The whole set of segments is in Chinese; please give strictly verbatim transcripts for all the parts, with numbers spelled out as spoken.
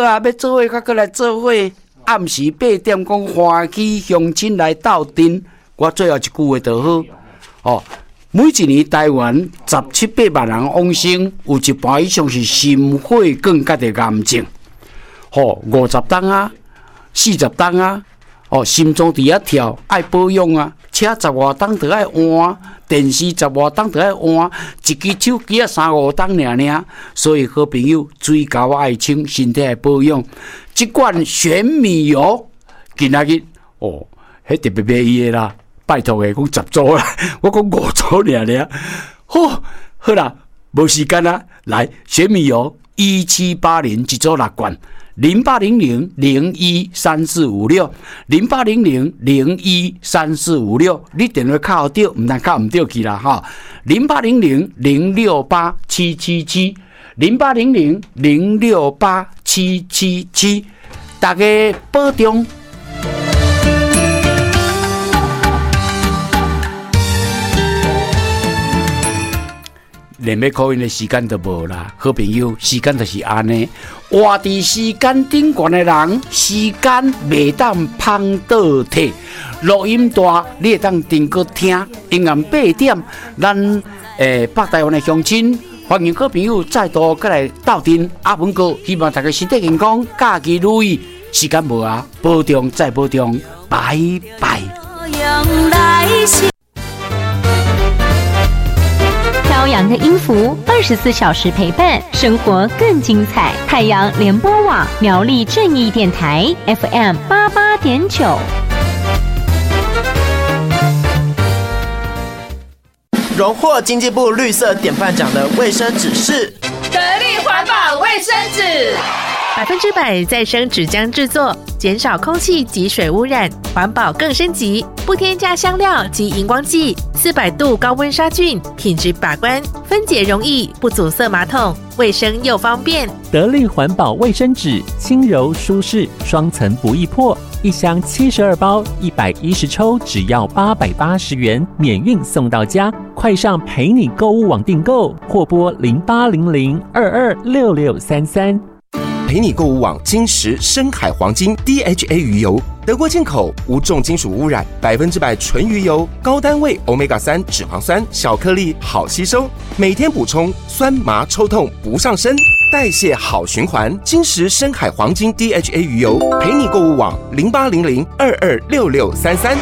啊，要做伙，甲过来做伙。暗时八点讲欢喜乡亲来斗阵，我最后一句话就好。哦，每一年台湾十七八万人往生，有一半以上是心血管甲的癌症。哦，五十档啊，四十档啊，哦，心脏伫遐跳，爱保养啊，车十外档就爱换，电视十外档就爱换，一支手机啊三五档尔尔。所以好朋友，水沟爱清，身体爱保养。这罐玄米油，今仔日哦，迄特别买伊的啦，拜托的讲十组啦，我讲五组尔尔。好，好啦，无时间啦，来玄米油一七八零一组六罐，零八零零零一三四五六，零八零零零一三四五六，你电话敲对，唔但敲唔对去啦哈，零八零零零六八七七七。零八零零零六八七七七，大家保重。连要考验的时间都无啦，好朋友，时间就是安尼。活伫时间顶悬的人，时间袂当芳倒退。录音带你会当定个听，阴暗八点，咱诶北台湾的乡亲。欢迎各朋友再度过来斗阵，阿文哥希望大家身体健康，假期如意。时间无啊，保重再保重，拜拜。 飘扬的音符，二十四小时陪伴，生活更精彩。太阳联播网苗栗正义电台 F M 八八点九。 荣获经济部绿色典范奖的卫生纸是得力环保卫生纸， 百分之百再生纸浆制作，减少空气及水污染，环保更升级，不添加香料及荧光剂，四百度高温杀菌，品质把关，分解容易，不阻塞马桶，卫生又方便。 得力环保卫生纸，轻柔舒适，双层不易破。一箱七十二包，一百一十抽，只要八百八十元，免运送到家。快上陪你购物网订购，或拨零八零零二二六六三三。 陪你购物网金石深海黄金 D H A 鱼油，德国进口，无重金属污染，百分之百纯鱼油，高单位 欧米伽三 脂肪酸，小颗粒好吸收，每天补充，酸麻抽痛不上身，代谢好循环。金石深海黄金 D H A 鱼油，陪你购物网零八零零二二六六三三。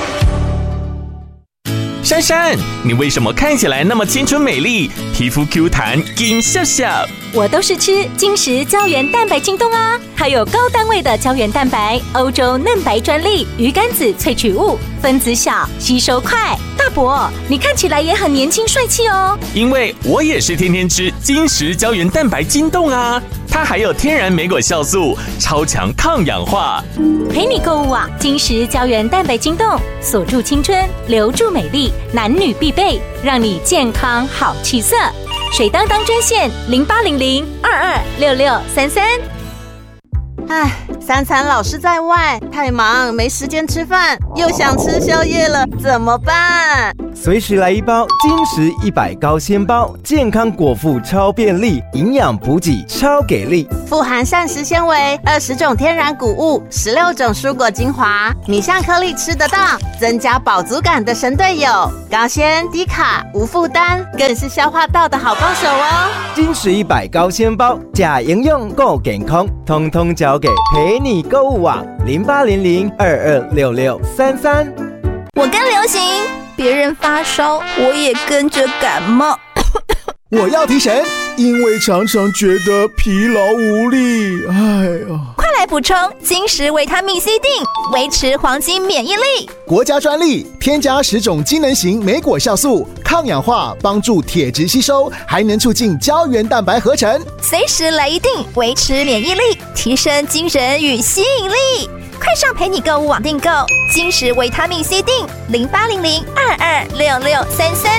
珊珊，你为什么看起来那么青春美丽，皮肤 Q 弹，紧笑笑？ 我都是吃金石胶原蛋白晶冻啊，还有高单位的胶原蛋白，欧洲嫩白专利，鱼肝子萃取物，分子小，吸收快。大伯，你看起来也很年轻帅气哦。 因为我也是天天吃金石胶原蛋白晶冻啊，它还有天然莓果酵素，超强抗氧化。 陪你购物网金石胶原蛋白晶冻，锁住青春，留住美丽，男女必备，让你健康好气色。水当当专线零八零零二二六六三三。 唉，三餐老是在外，太忙没时间吃饭，又想吃宵夜了，怎么办？ 随时来一包金石一百高纤包，健康果腹超便利，营养补给超给力， 富含膳食纤维，二十种天然谷物，十六种蔬果精华，米香颗粒吃得到，增加饱足感的神队友，高纤低卡无负担，更是消化道的好帮手哦。 金石一百高纤包，假营养够健康，通通交给陪你购物网零八零零二二六六三三。 我跟流行，别人发烧，我也跟着感冒。 我要提神，因为常常觉得疲劳无力。哎呀， 快来补充金石维他命 C 锭，维持黄金免疫力。 国家专利，添加十种机能型莓果酵素，抗氧化，帮助铁质吸收，还能促进胶原蛋白合成。 随时来一锭，维持免疫力，提升精神与吸引力。快上陪你购物网订购金石维他命 C 锭，零八零零二二六六三三。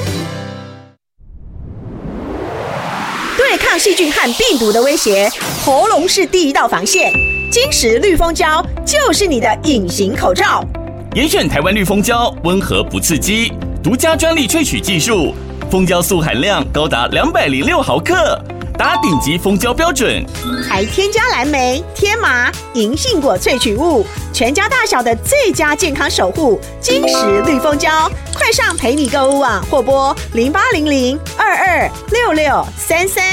对抗细菌和病毒的威胁，喉咙是第一道防线。金石绿蜂胶就是你的隐形口罩。 严选台湾绿蜂胶，温和不刺激，独家专利萃取技术，蜂胶素含量高达两百零六毫克， 达顶级蜂胶标准， 还添加蓝莓、天麻、银杏果萃取物，全家大小的最佳健康守护，金石绿蜂胶。快上陪你购物网或拨零八零零二二六六三三。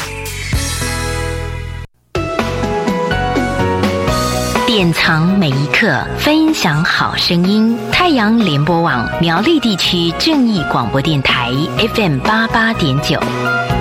典藏每一刻，分享好声音。太阳联播网苗栗地区正义广播电台 F M 八八点九。